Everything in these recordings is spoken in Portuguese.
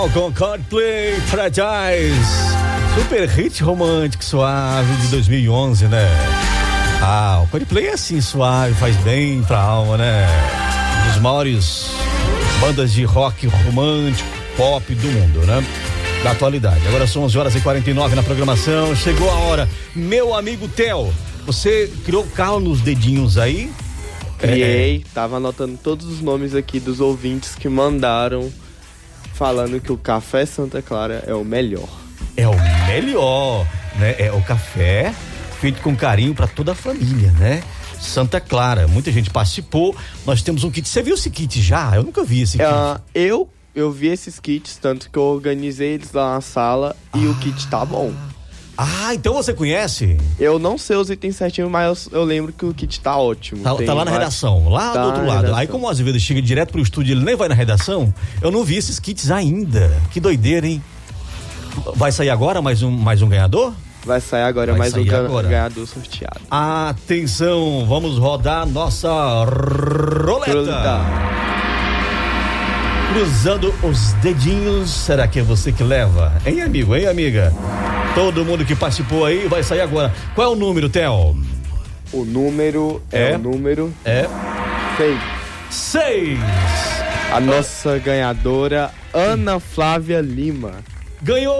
Com Coldplay, Fragile, super hit romântico suave de 2011, né? O Coldplay é assim, suave, faz bem pra alma, né? Um dos maiores bandas de rock romântico, pop do mundo, né? Da atualidade. Agora são 11h49 na programação, chegou a hora. Meu amigo Theo, você criou calo nos dedinhos aí? Criei, tava anotando todos os nomes aqui dos ouvintes que mandaram falando que o café Santa Clara é o melhor. É o melhor, né? É o café feito com carinho para toda a família, né? Santa Clara, muita gente participou. Nós temos um kit. Você viu esse kit já? Eu nunca vi esse kit. Eu vi esses kits, tanto que eu organizei eles lá na sala e o kit tá bom. Então você conhece? Eu não sei os itens certinho, mas eu lembro que o kit tá ótimo. Tá lá na redação, lá do outro lado. Aí como o Azevedo chega direto pro estúdio, ele nem vai na redação, eu não vi esses kits ainda. Que doideira, hein? Vai sair agora mais um ganhador? Vai sair agora mais um ganhador sorteado. Atenção, vamos rodar nossa roleta. Cruzando os dedinhos, será que é você que leva? Hein, amigo, hein, amiga? Todo mundo que participou aí vai sair agora. Qual é o número, Theo? O número é o número 6. A nossa ganhadora, Ana Flávia Lima. Ganhou!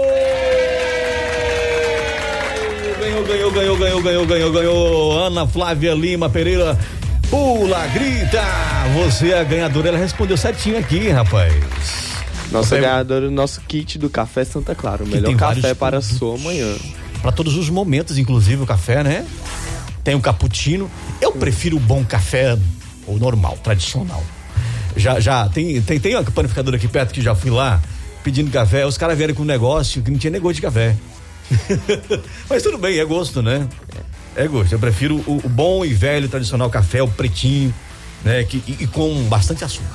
Ganhou. Ana Flávia Lima Pereira. Pula, grita! Você é a ganhadora. Ela respondeu certinho aqui, rapaz. Nossa ganhadora do nosso kit do Café Santa Clara. O melhor café para a sua manhã. Para todos os momentos, inclusive o café, né? Tem o cappuccino. Eu prefiro o bom café, o normal, tradicional. Já tem uma panificadora aqui perto que já fui lá pedindo café. Os caras vieram com um negócio que não tinha negócio de café. Mas tudo bem, é gosto, né? É gosto. Eu prefiro o bom e velho tradicional café, o pretinho, né? E com bastante açúcar.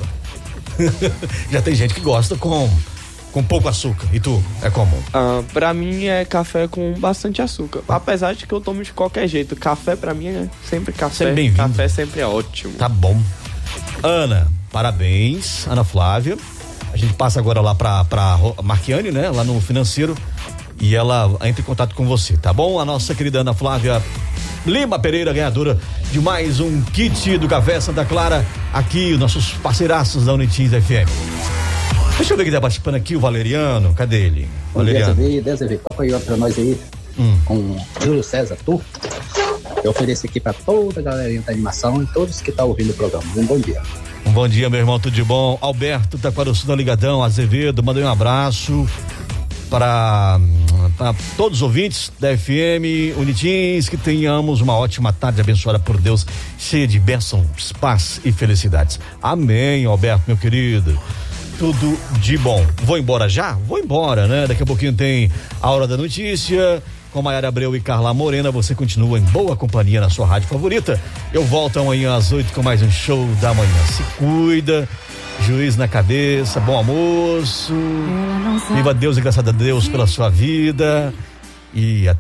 Já tem gente que gosta com pouco açúcar. E tu? É comum? Pra mim é café com bastante açúcar. Apesar de que eu tomo de qualquer jeito. Café pra mim é sempre café. Sempre bem-vindo. Café sempre é ótimo. Tá bom. Ana, parabéns. Ana Flávia. A gente passa agora lá pra Marquiane, né? Lá no financeiro. E ela entra em contato com você, tá bom? A nossa querida Ana Flávia Lima Pereira, ganhadora de mais um kit do Café Santa Clara, aqui, os nossos parceiraços da Unitins FM. Deixa eu ver quem tá participando aqui, o Valeriano, cadê ele? Valeriano. Deve toca aí pra nós aí, com Júlio César, tu. Eu ofereço aqui pra toda a galerinha da animação e todos que tá ouvindo o programa. Um bom dia. Um bom dia, meu irmão, tudo de bom? Alberto, Taquaruçu da Ligadão, Azevedo, mandei um abraço para todos os ouvintes da FM Unitins, que tenhamos uma ótima tarde abençoada por Deus, cheia de bênçãos, paz e felicidades. Amém, Alberto, meu querido. Tudo de bom. Vou embora já? Vou embora, né? Daqui a pouquinho tem a Hora da Notícia com Maiara Abreu e Carla Morena. Você continua em boa companhia na sua rádio favorita. Eu volto amanhã às 8 com mais um show da manhã. Se cuida, juiz na cabeça, bom almoço, viva Deus e graças a Deus pela sua vida e até